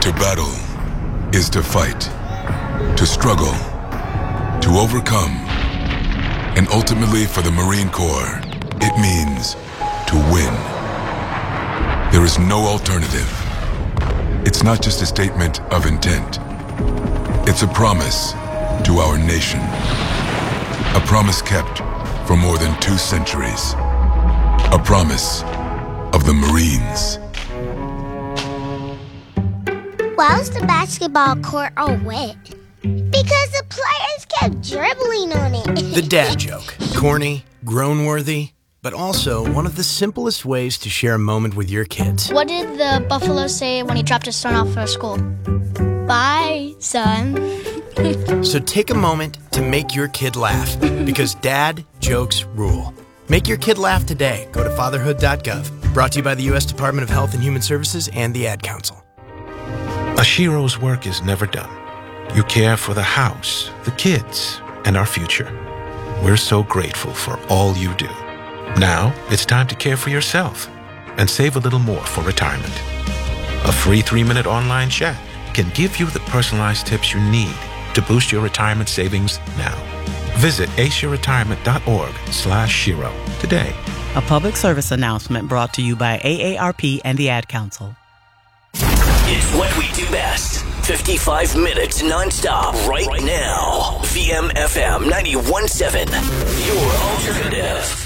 To battle is to fight, to struggle, to overcome, and ultimately for the Marine Corps, it means to win. There is no alternative. It's not just a statement of intent. It's a promise to our nation. A promise kept for more than 2 centuries. A promise of the Marines. Why was the basketball court all wet? Because the players kept dribbling on it. The dad joke. Corny, groan-worthy, but also one of the simplest ways to share a moment with your kids. What did the buffalo say when he dropped his son off for school? Bye, son. So take a moment to make your kid laugh, because dad jokes rule. Make your kid laugh today. Go to fatherhood.gov. Brought to you by the U.S. Department of Health and Human Services and the Ad Council. A Shiro's work is never done. You care for the house, the kids, and our future. We're so grateful for all you do. Now, it's time to care for yourself and save a little more for retirement. A free 3-minute online chat can give you the personalized tips you need to boost your retirement savings now. Visit aceyourretirement.org/Shiro today. A public service announcement brought to you by AARP and the Ad Council. It's what we do best. 55 minutes nonstop right now. VMFM 91.7. Your alternative.